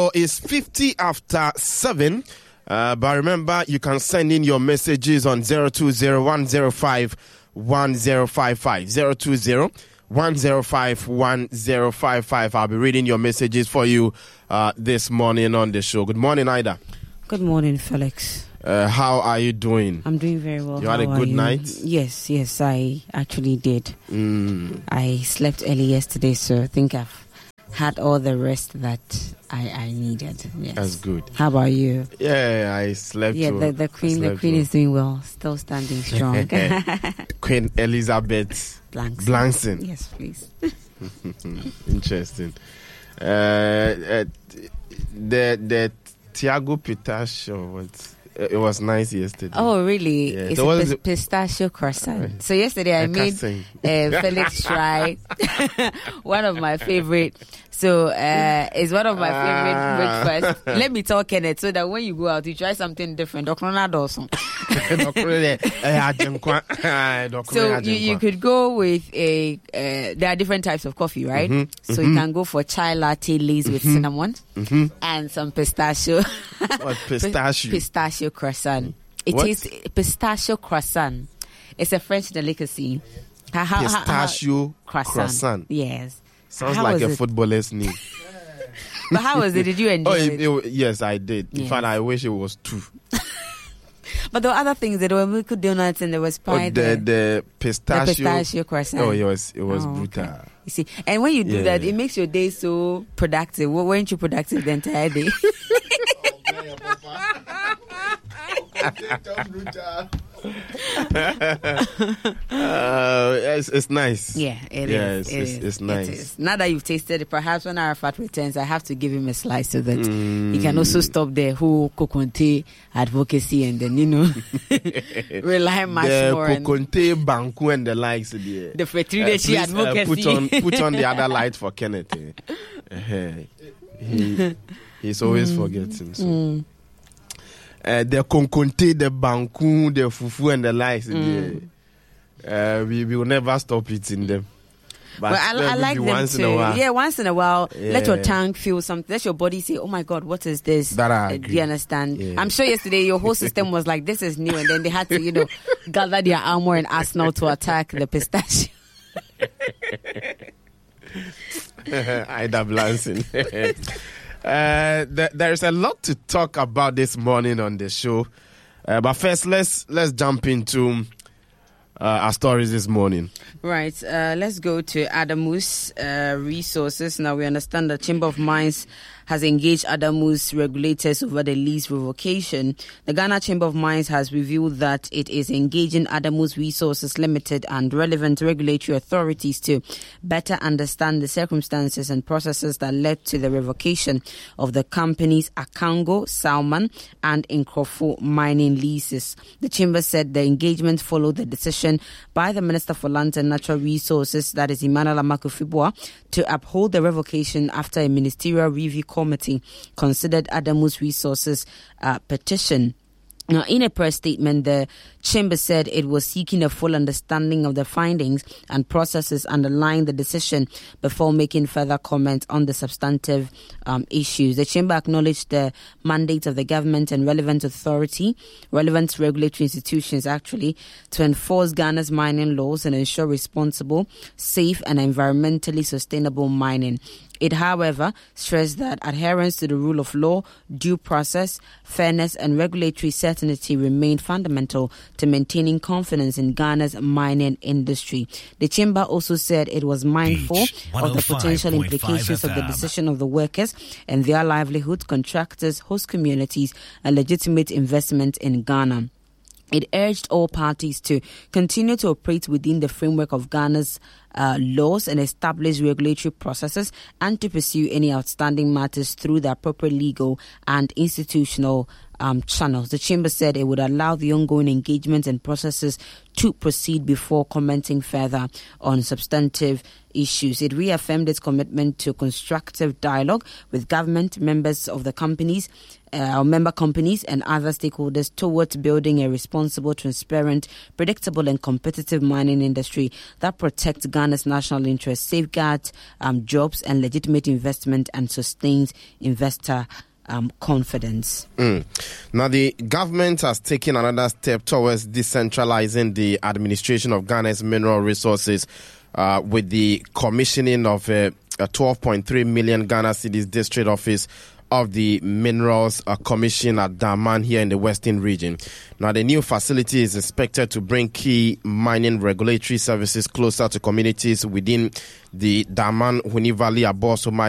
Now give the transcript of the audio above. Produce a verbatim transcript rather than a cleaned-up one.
It's fifty after seven. Uh, but remember, you can send in your messages on zero two zero one zero five one zero five five. zero two zero one zero five one zero five five. I'll be reading your messages for you uh, this morning on the show. Good morning, Ida. Good morning, Felix. Uh, how are you doing? I'm doing very well. You how had a good you? night? Yes, yes, I actually did. Mm. I slept early yesterday, so I think I've had all the rest that I, I needed. Yes. That's good. How about you? Yeah, I slept. Yeah, the, the queen, the queen well. is doing well, still standing strong. Queen Elizabeth Blankson. Blankson. Yes, please. Interesting. Uh, uh, the the Tiago Pita show was. It was nice yesterday. Oh, really? Yeah, it's a pis- pistachio croissant. Right. So yesterday I, I made uh, Felix try one of my favorite. So uh, it's one of my favorite uh, breakfasts. Let me tell Kenneth so that when you go out, you try something different. So you, you could go with a. Uh, there are different types of coffee, right? Mm-hmm. So mm-hmm. you can go for chai latte lace with mm-hmm. cinnamon mm-hmm. and some pistachio. What pistachio? Pistachio croissant. It what? is pistachio croissant. It's a French delicacy. How, how, pistachio how, how, croissant. croissant. Yes. Sounds how like a it? footballer's name. But how was it? Did you enjoy oh, it? it, it? Yes, I did. Yes. In fact, I wish it was two. But there were other things. There were milk donuts and there was pie. Oh, the, the pistachio. The pistachio croissant. Oh, it was, it was oh, brutal. Okay. You see, and when you do yeah. that, it makes your day so productive. Weren't you productive the entire day? uh, it's, it's nice. Yeah, it yeah, is. It's, it it's, is. it's nice. It is. Now that you've tasted it, perhaps when Arafat returns, I have to give him a slice so that mm. he can also stop the whole Kokonte advocacy and then, you know, rely much the more. The Kokonte, Banku and the likes. The, the Fetrideci uh, advocacy. Uh, put, on, put on the other light for Kenneth. Uh, he, he's always mm. forgetting. So. Mm. Uh, the Konkonte, the Banku, the Fufu, and the likes. Mm. The, uh, we, we will never stop eating them. But well, I, I like them once too. In a while. Yeah, once in a while, yeah. let your tongue feel something. Let your body say, "Oh my God, what is this?" That I uh, agree. Do you understand? Yeah. I'm sure yesterday your whole system was like, "This is new," and then they had to, you know, gather their armor and arsenal to attack the pistachio. Ida Blankson. Uh, th- there's a lot to talk about this morning on the show, uh, but first let's let's jump into uh, our stories this morning. Right, uh, let's go to Adamus uh, Resources. Now we understand the Chamber of Mines has engaged Adamus regulators over the lease revocation. The Ghana Chamber of Mines has revealed that it is engaging Adamus Resources Limited and relevant regulatory authorities to better understand the circumstances and processes that led to the revocation of the company's Akango, Salman, and Nkrofo mining leases. The Chamber said the engagement followed the decision by the Minister for Land and Natural Resources, that is Emmanuel Amakufibua, to uphold the revocation after a ministerial review committee considered Adamus Resources' uh, petition. Now, in a press statement, the Chamber said it was seeking a full understanding of the findings and processes underlying the decision before making further comments on the substantive um, issues. The Chamber acknowledged the mandate of the government and relevant authority, relevant regulatory institutions actually, to enforce Ghana's mining laws and ensure responsible, safe and environmentally sustainable mining. It, however, stressed that adherence to the rule of law, due process, fairness and regulatory certainty remain fundamental to maintaining confidence in Ghana's mining industry. The Chamber also said it was mindful of the potential implications of the decision of the workers and their livelihood, contractors, host communities and legitimate investment in Ghana. It urged all parties to continue to operate within the framework of Ghana's uh, laws and establish regulatory processes and to pursue any outstanding matters through the appropriate legal and institutional um, channels. The Chamber said it would allow the ongoing engagement and processes to proceed before commenting further on substantive issues. It reaffirmed its commitment to constructive dialogue with government, members of the companies, uh, member companies and other stakeholders towards building a responsible, transparent, predictable and competitive mining industry that protects Ghana's national interests, safeguards um, jobs and legitimate investment and sustains investor Um, confidence. Mm. Now, the government has taken another step towards decentralizing the administration of Ghana's mineral resources uh, with the commissioning of a, a twelve point three million Ghana cedis district office of the Minerals uh, Commission at Daman here in the Western region. Now, the new facility is expected to bring key mining regulatory services closer to communities within the Daman Huni Valley Aboso mining